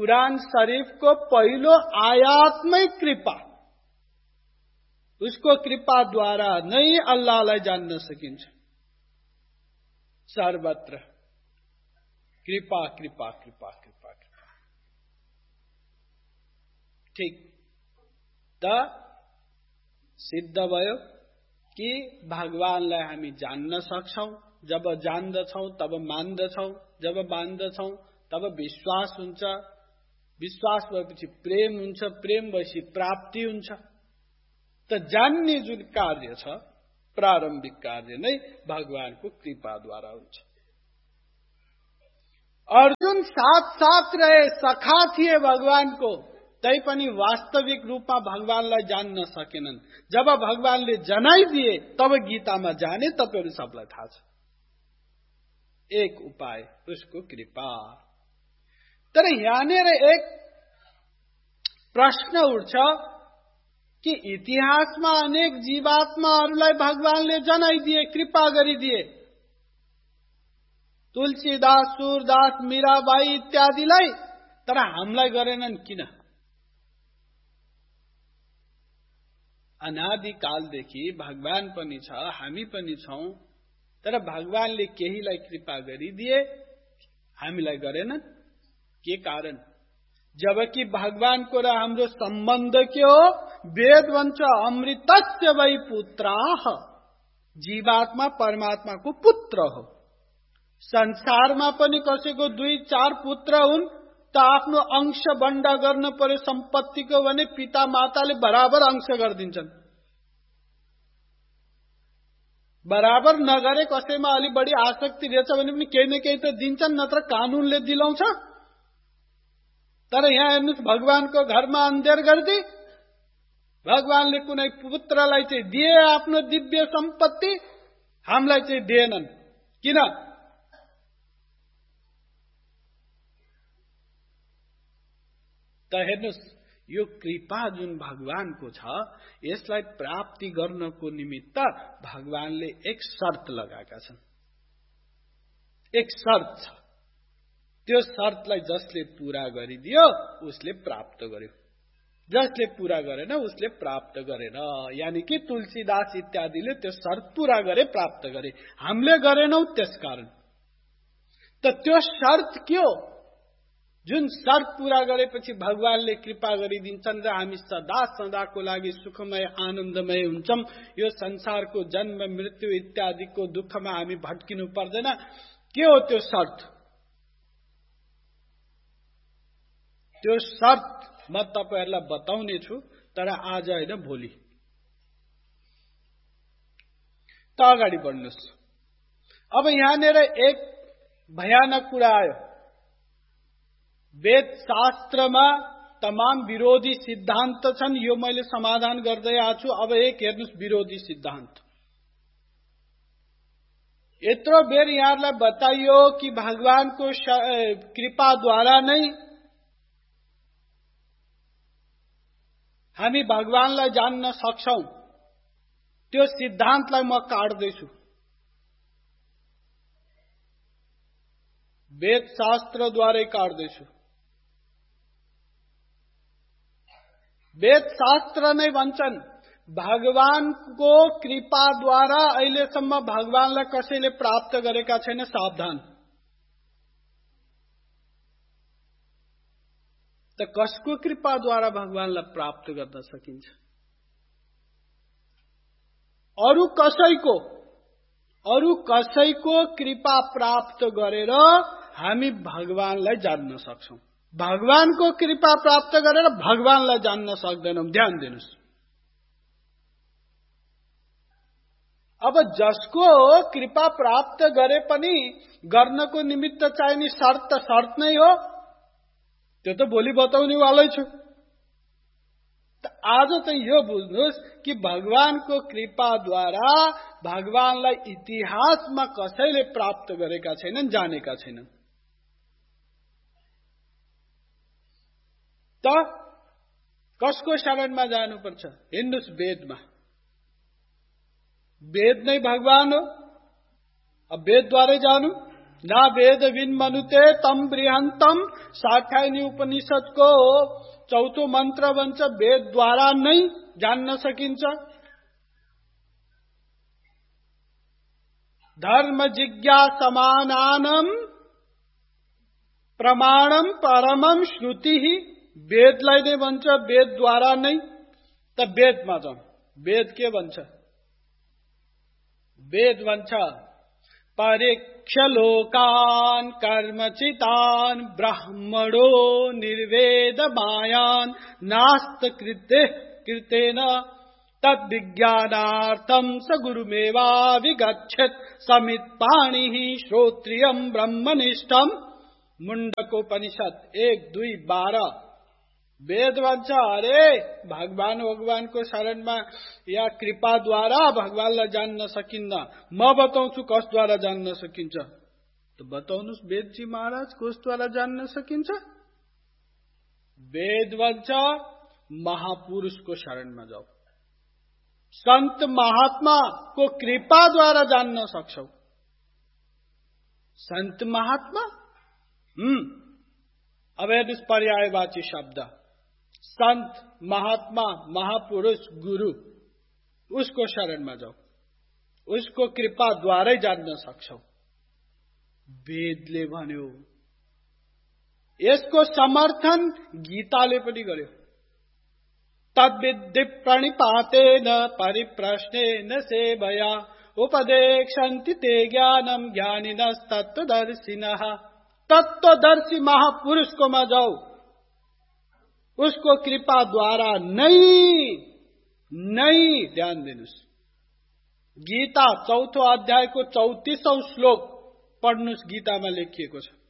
कुरान शरीफको पहिलो आयातमै कृपा, उसको कृपाद्वारा नै अल्लाहलाई जान्न सकिन्छ। सर्वत्र कृपा कृपा कृपा कृपा कृपा। ठीक त सिद्ध भयो कि भगवानलाई हामी जान्न सक्छौं। जब जान्दछौं तब मान्दछौं, जब मान्दछौं तब विश्वास हुन्छ, विश्वास भएपछि प्रेम हुन्छ, प्रेम भएपछि प्राप्ति हुन्छ। त जान्ने जुन कार्य छ, प्रारम्भिक कार्य नै भगवानको कृपाद्वारा हुन्छ। अर्जुन साथ साथ रहे, सखा थिए भगवानको, तैपनि वास्तविक रूपमा भगवानलाई जान्न सकेनन्। जब भगवानले जनाइदिए तब गीतामा जाने, तपाईहरु सबलाई थाहा छ। एक उपाय उसको कृपा। तर यहाँनिर एक प्रश्न उठ्छ कि इतिहासमा अनेक जीवात्माहरूलाई भगवानले जनाइदिए, कृपा गरिदिए। तुलसीदास, सूरदास, मीराबाई इत्यादिलाई, तर हामीलाई गरेनन् किन? अनादिकालदेखि भगवान पनि छ, हामी पनि छौं, तर भगवानले केहीलाई कृपा गरिदिए, हामीलाई गरेनन्। के कारण? जबकि भगवानको र हाम्रो सम्बन्ध के हो? वेद भन्छ अमृतस्य वै पुत्राः, जीवात्मा परमात्माको पुत्र हो। संसारमा पनि कसैको 2-4 पुत्र हुन् त आफ्नो अंश बण्ड गर्न पर्यो सम्पत्तिको भने पिता माताले बराबर अंश गरिदिन्छन्। बराबर नगरे कसैमा अलि बढी आसक्ति रहेछ भने पनि केही न केही त दिन्छन्, नत्र कानूनले दिलाउँछ। तर यहाँ हेर्नुस्, भगवानको घरमा अन्धेर गर्दी, भगवानले कुनै पुत्रलाई चाहिँ दिए आफ्नो दिव्य सम्पत्ति, हामीलाई चाहिँ दिएनन्। किन? त हेर्नुस्, यो कृपा जुन भगवानको छ, यसलाई प्राप्ति गर्नको निमित्त भगवानले एक शर्त लगाएका छन्। एक शर्त छ, त्यो शर्तलाई जसले पूरा गरिदियो उसले प्राप्त गर्यो, जसले पूरा गरेन उसले प्राप्त गरेन। यानी कि तुलसीदास इत्यादिले त्यो शर्त पूरा गरे, प्राप्त गरे, हामीले गरेनौं। त्यसकारण त त्यो शर्त के हो? जुन शर्त पूरा गरेपछि भगवानले कृपा गरिदिन्छन् र हामी सदा सदाको लागि सुखमय आनन्दमय हुन्छौं। यो संसारको जन्म मृत्यु इत्यादिको दुःखमा हामी भट्किनु पर्दैन। के हो त्यो शर्त? त्यो शर्त म तपाईहरुलाई बताउने छु, तर आज हैन, भोलि। त अगाडि बढ्नुस्। अब यहाँनिर एक भयानक कुरा आयो। वेद शास्त्रमा तमाम विरोधी सिद्धान्त छन्, यो मैले समाधान गर्दै आएको छु। अब एक हेर्नुस् विरोधी सिद्धान्त। यत्रो बेर यहाँलाई बताइयो कि भगवानको कृपाद्वारा नै हामी भगवानलाई जान्न सक्छौं। त्यो सिद्धान्तलाई म काट्दैछु। वेद शास्त्रद्वारै काट्दैछु। वेद शास्त्र नै भन्छन् भगवानको कृपाद्वारा अहिलेसम्म भगवानलाई कसैले प्राप्त गरेका छैन, सावधान। त कसको कृपाद्वारा भगवानलाई प्राप्त गर्न सकिन्छ? अरु कसैको कृपा प्राप्त गरेर हामी भगवानलाई जान्न सक्छौं। भगवानको कृपा प्राप्त गरेर भगवानलाई जान्न सक्दैनौं। ध्यान दिनुस्। अब जसको कृपा प्राप्त गरे पनि गर्नको निमित्त चाहिने शर्त नै हो, त्यो त भोलि बताउने वालै छु। आज चाहिँ यो बुझ्नुस् कि भगवानको कृपाद्वारा भगवानलाई इतिहासमा कसैले प्राप्त गरेका छैनन्, जानेका छैनन्। त कसको शरणमा जानुपर्छ? हिँड्नुस् वेदमा। वेद नै भगवान हो। अब वेदद्वारै जानु। ना वेद विन्मनुते तम बृहंतम। शाखायनी उपनिषदको चौथो मन्त्र भन्छ वेदद्वारा नै जान्न सकिन्छ। धर्म जिज्ञासमानानं प्रमाणम परमम श्रुति। वेदलाई नै भन्छ वेदद्वारा नै। त वेदमा जाउँ। वेद के भन्छ? वेद भन्छ परीक्ष लोकान कर्मचितान ब्राह्मणो निर्वेद मायान नास्त कृतेन तद विज्ञानार्थम स गुरुमेवा विगच्छेत समित पाणि श्रोत्रियम ब्रह्मनिष्ठम। मुण्डकोपनिषद 1:2-12। वेद भन्छ अरे भगवानको शरणमा या कृपाद्वारा भगवानलाई जान्न सकिन्न। म बताउँछु कसद्वारा जान्न सकिन्छ। त बताउनुस् वेदजी महाराज कसद्वारा जान्न सकिन्छ? वेद भन्छ महापुरुषको शरणमा जाऊ। संत महात्माको कृपाद्वारा जान्न सक्छौ। संत महात्मा अब हेर्नुस् पर्यायवाची शब्द। संत महात्मा महापुरुष गुरु उसको शरणमा जाऊ। उसको कृपाद्वारै जान्न सक्छौ। वेदले भन्यो। यसको समर्थन गीताले पनि गर्यो। तद्विद्धि प्रणिपातेन परिप्रश्नेन सेवया उपदेक्षन्ति ते ज्ञानम ज्ञानिनस्तत्त्वदर्शिनः। तत्वदर्शी महापुरुषकोमा जाऊ। उसको कृपा द्वारा नै ध्यान दिनुस्। गीता 4थो अध्यायको 34औं श्लोक पढ्नुस्। गीतामा लेखिएको छ